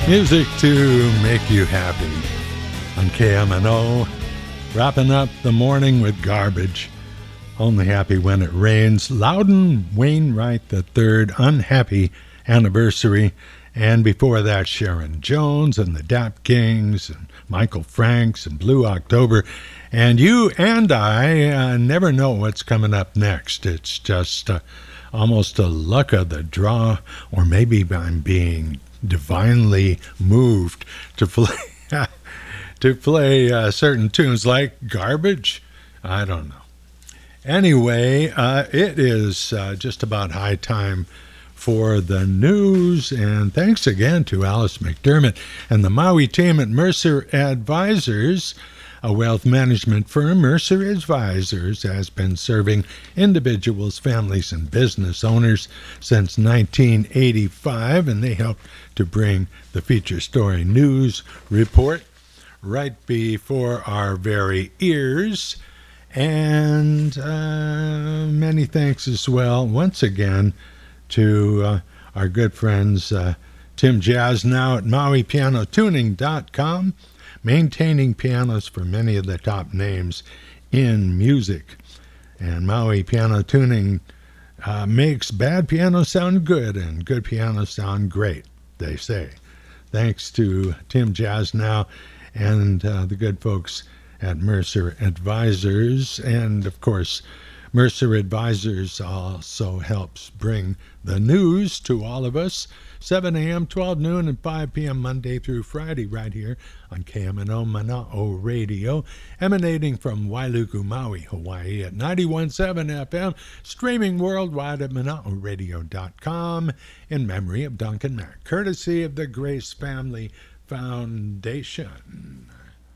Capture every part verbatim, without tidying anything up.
Music to make you happy on K M N O. Wrapping up the morning with Garbage. Only happy when it rains. Loudon Wainwright the third, unhappy anniversary. And before that, Sharon Jones and the Dap Kings and Michael Franks and Blue October. And you and I uh, never know what's coming up next. It's just uh, almost a luck of the draw, or maybe I'm being divinely moved to play to play uh, certain tunes like Garbage. I don't know. Anyway, uh, it is uh, just about high time for the news, and thanks again to Alice McDermott and the Maui team at Mercer Advisors, a wealth management firm. Mercer Advisors has been serving individuals, families, and business owners since nineteen eighty-five, and they help to bring the Feature Story News Report right before our very ears. And uh, many thanks as well, once again, to uh, our good friends uh, Tim Jasnow at Maui Piano Tuning dot com, maintaining pianos for many of the top names in music. And Maui Piano Tuning uh, makes bad piano sound good and good piano sound great, they say. Thanks to Tim Jasnow and uh, the good folks at Mercer Advisors. And of course, Mercer Advisors also helps bring the news to all of us, seven a.m., twelve noon, and five p.m. Monday through Friday, right here on K M N O Mana'o Radio, emanating from Wailuku, Maui, Hawaii at ninety-one point seven F M, streaming worldwide at mana'o radio dot com, in memory of Duncan Mack, courtesy of the Grace Family Foundation.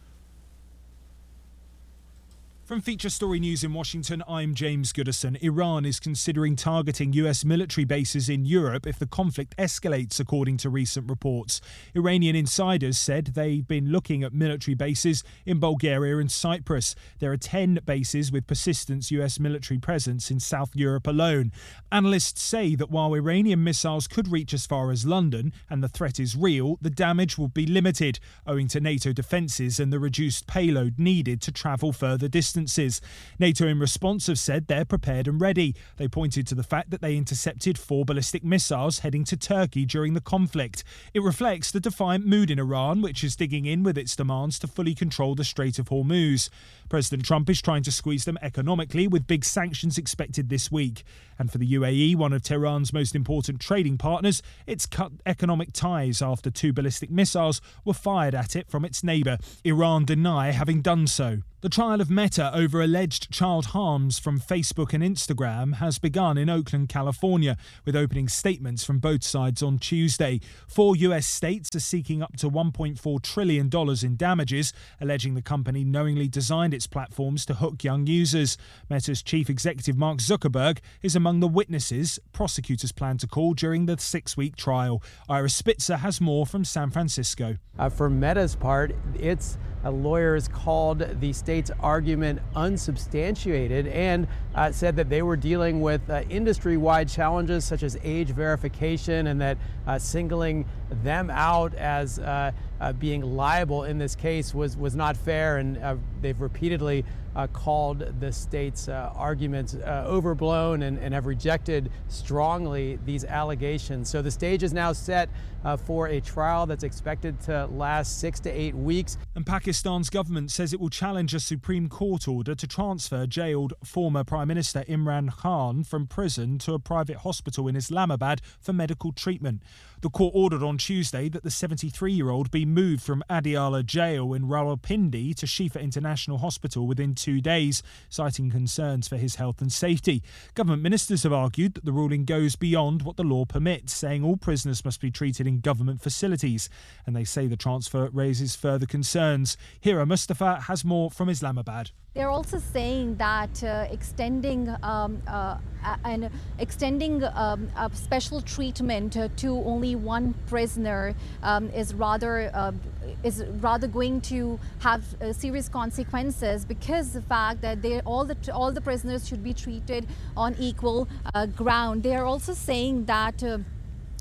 From Feature Story News in Washington, I'm James Goodison. Iran is considering targeting U S military bases in Europe if the conflict escalates, according to recent reports. Iranian insiders said they've been looking at military bases in Bulgaria and Cyprus. There are ten bases with persistent U S military presence in South Europe alone. Analysts say that while Iranian missiles could reach as far as London and the threat is real, the damage will be limited, owing to NATO defences and the reduced payload needed to travel further distances. NATO in response have said they're prepared and ready. They pointed to the fact that they intercepted four ballistic missiles heading to Turkey during the conflict. It reflects the defiant mood in Iran, which is digging in with its demands to fully control the Strait of Hormuz. President Trump is trying to squeeze them economically, with big sanctions expected this week. And for the U A E, one of Tehran's most important trading partners, it's cut economic ties after two ballistic missiles were fired at it from its neighbour. Iran deny having done so. The trial of Meta over alleged child harms from Facebook and Instagram has begun in Oakland, California, with opening statements from both sides on Tuesday. Four U S states are seeking up to one point four trillion dollars in damages, alleging the company knowingly designed its platforms to hook young users. Meta's chief executive Mark Zuckerberg is among the witnesses prosecutors plan to call during the six-week trial. Ira Spitzer has more from San Francisco. Uh, for Meta's part, its uh, lawyers called the state's argument unsubstantiated and uh, said that they were dealing with uh, industry-wide challenges such as age verification, and that uh, singling them out as uh, uh, being liable in this case was, was not fair, and uh, they've repeatedly uh, called the state's uh, arguments uh, overblown and, and have rejected strongly these allegations. So the stage is now set uh, for a trial that's expected to last six to eight weeks. And Pakistan's government says it will challenge a Supreme Court order to transfer jailed former Prime Minister Imran Khan from prison to a private hospital in Islamabad for medical treatment. The court ordered on Tuesday that the seventy-three-year-old be moved from Adiala Jail in Rawalpindi to Shifa International Hospital within two days, citing concerns for his health and safety. Government ministers have argued that the ruling goes beyond what the law permits, saying all prisoners must be treated in government facilities, and they say the transfer raises further concerns. Hira Mustafa has more from Islamabad. They're also saying that uh, extending um, uh, and extending um, a special treatment uh, to only one prisoner um, is rather uh, is rather going to have uh, serious consequences, because the fact that they all the all the prisoners should be treated on equal uh, ground. They are also saying that. Uh,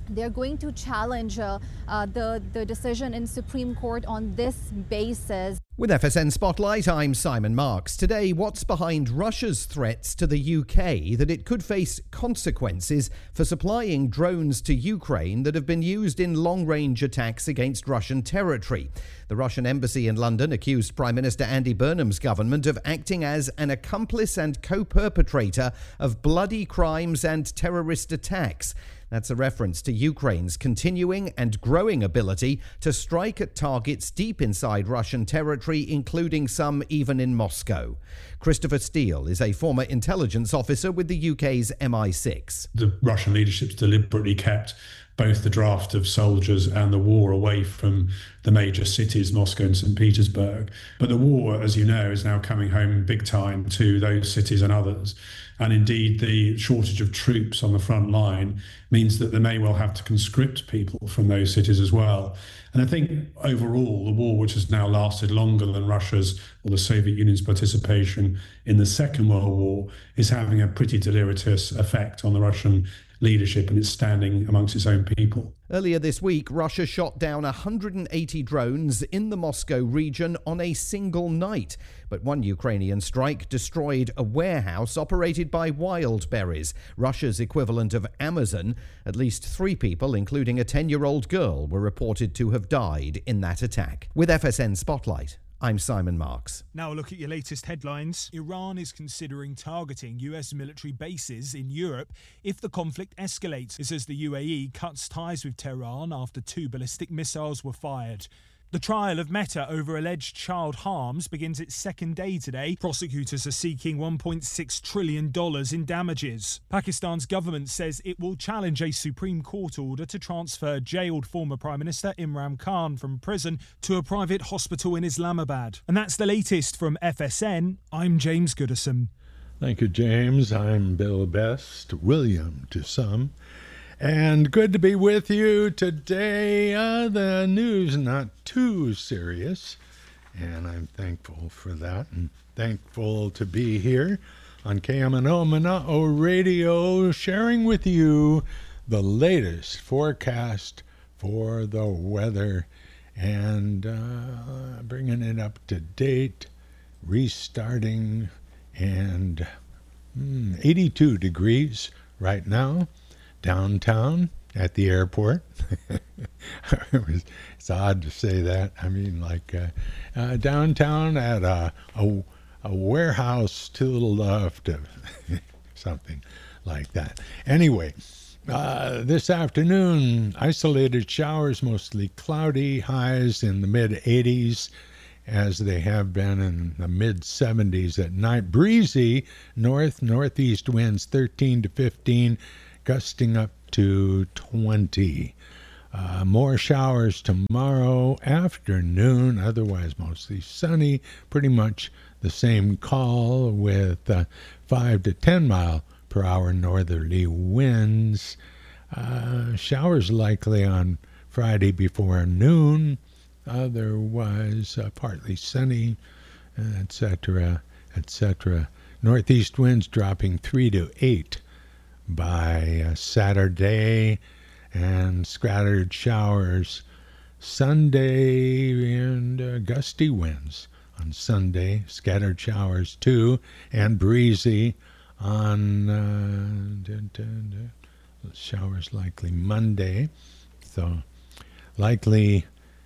they're going to challenge uh, uh, the, the decision in Supreme Court on this basis. With F S N Spotlight, I'm Simon Marks. Today, what's behind Russia's threats to the U K that it could face consequences for supplying drones to Ukraine that have been used in long-range attacks against Russian territory. The Russian embassy in London accused Prime Minister Andy Burnham's government of acting as an accomplice and co-perpetrator of bloody crimes and terrorist attacks. That's a reference to Ukraine's continuing and growing ability to strike at targets deep inside Russian territory, including some even in Moscow. Christopher Steele is a former intelligence officer with the U K's M I six. The Russian leadership's deliberately kept both the draft of soldiers and the war away from the major cities, Moscow and Saint Petersburg. But the war, as you know, is now coming home big time to those cities and others. And indeed, the shortage of troops on the front line means that they may well have to conscript people from those cities as well. And I think overall, the war, which has now lasted longer than Russia's or the Soviet Union's participation in the Second World War, is having a pretty deleterious effect on the Russian leadership and its standing amongst its own people. Earlier this week, Russia shot down one hundred eighty drones in the Moscow region on a single night. But one Ukrainian strike destroyed a warehouse operated by Wildberries, Russia's equivalent of Amazon. At least three people, including a ten-year-old girl, were reported to have died in that attack. With F S N Spotlight, I'm Simon Marks. Now a look at your latest headlines. Iran is considering targeting U S military bases in Europe if the conflict escalates. This as the U A E cuts ties with Tehran after two ballistic missiles were fired. The trial of Meta over alleged child harms begins its second day today. Prosecutors are seeking one point six trillion dollars in damages. Pakistan's government says it will challenge a Supreme Court order to transfer jailed former Prime Minister Imran Khan from prison to a private hospital in Islamabad. And that's the latest from F S N. I'm James Goodison. Thank you, James. I'm Bill Best, William to some. And good to be with you today. Uh, the news not too serious, and I'm thankful for that, and thankful to be here on K M N O Mana'o Radio, sharing with you the latest forecast for the weather and uh, bringing it up to date, restarting, and mm, eighty-two degrees right now. Downtown at the airport. It's odd to say that. I mean, like uh, uh, downtown at a, a, a warehouse to the left of something like that. Anyway, uh, this afternoon, isolated showers, mostly cloudy, highs in the mid eighties as they have been in the mid seventies at night. Breezy, north, northeast winds thirteen to fifteen. Gusting up to twenty. Uh, more showers tomorrow afternoon, otherwise mostly sunny. Pretty much the same call with uh, five to ten mile per hour northerly winds. Uh, showers likely on Friday before noon. Otherwise, uh, partly sunny, et cetera, et cetera. Northeast winds dropping three to eight. By uh, Saturday, and scattered showers Sunday, and uh, gusty winds on Sunday, scattered showers too, and breezy on uh, dun, dun, dun, showers likely Monday, so likely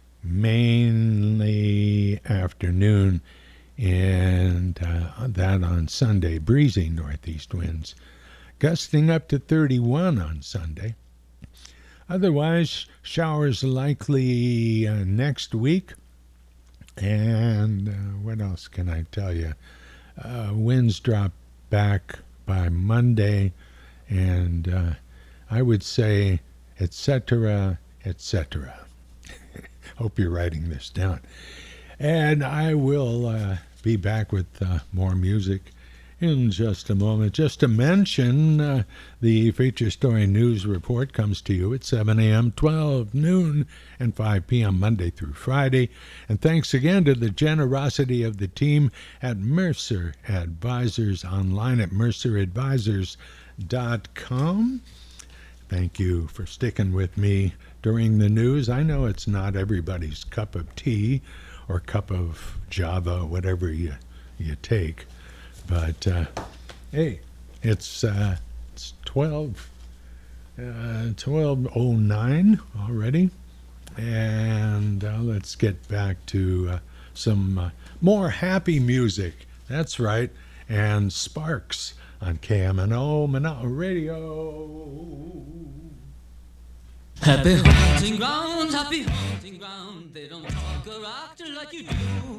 mainly afternoon, and uh, that on Sunday, breezy northeast winds. Gusting up to thirty-one on Sunday. Otherwise, showers likely uh, next week. And uh, what else can I tell you? Uh, winds drop back by Monday. And uh, I would say, et cetera, et cetera. Hope you're writing this down. And I will uh, be back with uh, more music in just a moment. Just to mention, uh, the Feature Story News Report comes to you at seven a.m., twelve noon, and five p.m. Monday through Friday. And thanks again to the generosity of the team at Mercer Advisors, online at mercer advisors dot com. Thank you for sticking with me during the news. I know it's not everybody's cup of tea or cup of Java, whatever you you take, but uh, hey, it's uh, it's twelve uh, twelve oh nine already, and uh, let's get back to uh, some uh, more happy music. That's right, and Sparks on K M N O Manao Radio. Happy hunting ground, happy hunting ground. They don't talk or act like you do.